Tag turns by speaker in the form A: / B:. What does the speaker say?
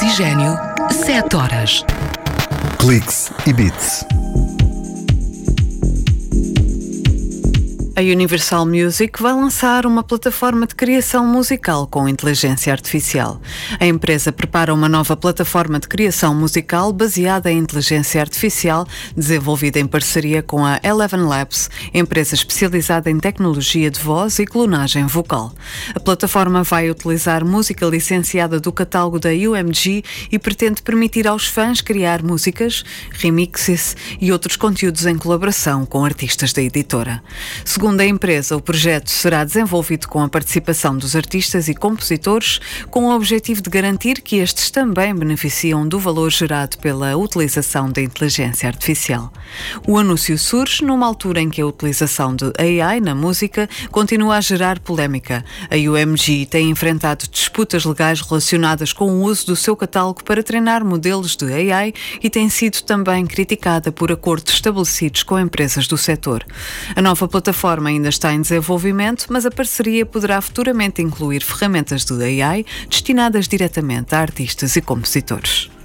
A: Oxigênio, 7 horas.
B: Cliques e Beats.
C: A Universal Music vai lançar uma plataforma de criação musical com inteligência artificial. A empresa prepara uma nova plataforma de criação musical baseada em inteligência artificial, desenvolvida em parceria com a Eleven Labs, empresa especializada em tecnologia de voz e clonagem vocal. A plataforma vai utilizar música licenciada do catálogo da UMG e pretende permitir aos fãs criar músicas, remixes e outros conteúdos em colaboração com artistas da editora. Segundo a empresa, o projeto será desenvolvido com a participação dos artistas e compositores, com o objetivo de garantir que estes também beneficiam do valor gerado pela utilização da inteligência artificial. O anúncio surge numa altura em que a utilização de AI na música continua a gerar polémica. A UMG tem enfrentado disputas legais relacionadas com o uso do seu catálogo para treinar modelos de AI e tem sido também criticada por acordos estabelecidos com empresas do setor. A nova plataforma ainda está em desenvolvimento, mas a parceria poderá futuramente incluir ferramentas de AI destinadas diretamente a artistas e compositores.